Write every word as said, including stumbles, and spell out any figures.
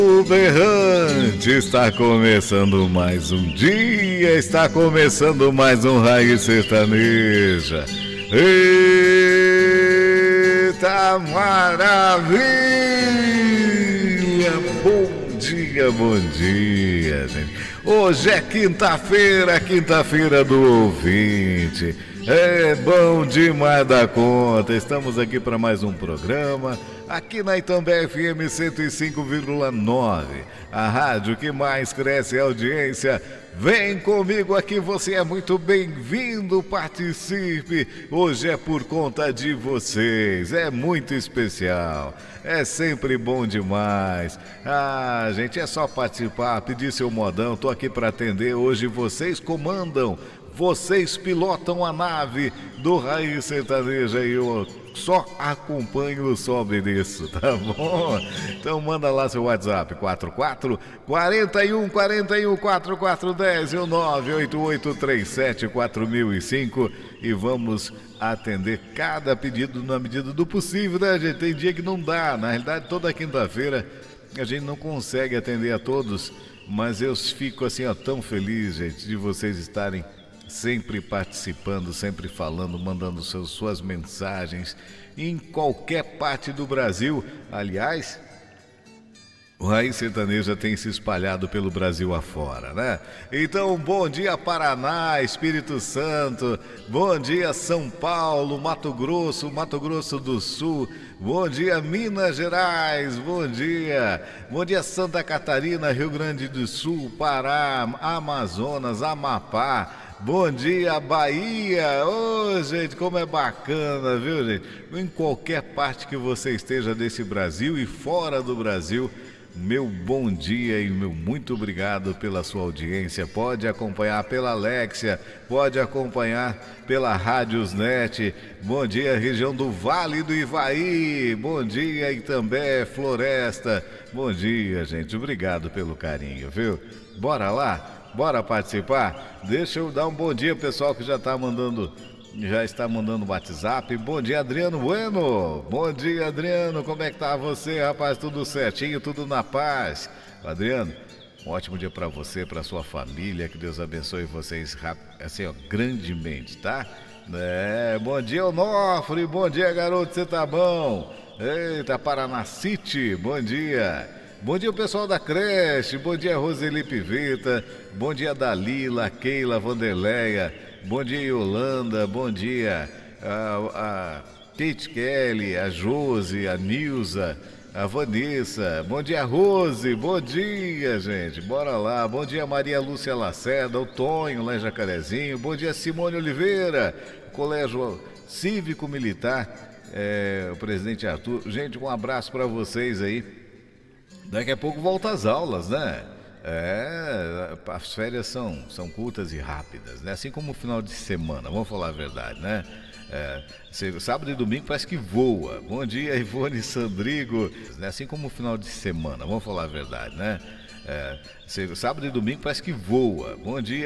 O Berrante está começando mais um dia, está começando mais um Raiz Sertaneja. Eita maravilha! Bom dia, bom dia, gente. Hoje é quinta-feira, quinta-feira do ouvinte. É bom demais da conta. Estamos aqui para mais um programa, aqui na Itambé F M cento e cinco vírgula nove, a rádio que mais cresce a audiência. Vem comigo aqui, você é muito bem-vindo, participe. Hoje é por conta de vocês, é muito especial, é sempre bom demais. Ah, gente, é só participar, pedir seu modão, tô aqui para atender. Hoje vocês comandam, vocês pilotam a nave do Raiz Sertaneja e eu só acompanho, só obedeço, tá bom? Então manda lá seu WhatsApp, quatro quatro, quatro um, quatro um, quatro quatro um zero e o nove oito oito três sete quatro zero zero cinco e vamos atender cada pedido na medida do possível, né, gente? Tem dia que não dá, na realidade toda quinta-feira a gente não consegue atender a todos, mas eu fico assim, ó, tão feliz, gente, de vocês estarem sempre participando, sempre falando, mandando seus, suas mensagens em qualquer parte do Brasil. Aliás, o Raiz Sertaneja tem se espalhado pelo Brasil afora, né? Então, bom dia Paraná, Espírito Santo, bom dia São Paulo, Mato Grosso, Mato Grosso do Sul, bom dia Minas Gerais, bom dia, bom dia Santa Catarina, Rio Grande do Sul, Pará, Amazonas, Amapá. Bom dia, Bahia! Ô, oh, gente, como é bacana, viu, gente? Em qualquer parte que você esteja desse Brasil e fora do Brasil, meu bom dia e meu muito obrigado pela sua audiência. Pode acompanhar pela Alexia, pode acompanhar pela Rádiosnet. Bom dia, região do Vale do Ivaí. Bom dia, Itambé, Floresta. Bom dia, gente. Obrigado pelo carinho, viu? Bora lá? Bora participar? Deixa eu dar um bom dia pessoal que já está mandando, já está mandando WhatsApp. Bom dia, Adriano Bueno. Bom dia, Adriano. Como é que tá você, rapaz? Tudo certinho, tudo na paz. Adriano, um ótimo dia para você, para sua família. Que Deus abençoe vocês assim, ó, grandemente, tá? É, bom dia, Onofre. Bom dia, garoto. Você tá bom? Eita, Paraná City. Bom dia. Bom dia, pessoal da creche. Bom dia, Roseli Piveta. Bom dia, Dalila, Keila, Vanderleia. Bom dia, Yolanda. Bom dia, a, a Kate Kelly, a Josi, a Nilza, a Vanessa. Bom dia, Rose. Bom dia, gente. Bora lá. Bom dia, Maria Lúcia Lacerda, o Tonho, lá em Jacarezinho. Bom dia, Simone Oliveira, Colégio Cívico Militar, é, o presidente Arthur. Gente, um abraço para vocês aí. Daqui a pouco volta às aulas, né? É, as férias são, são curtas e rápidas, né? Assim como o final de semana, vamos falar a verdade, né? É, sábado e domingo parece que voa. Bom dia, Ivone Sandrigo. Assim como o final de semana, vamos falar a verdade, né? É, sábado e domingo parece que voa. Bom dia.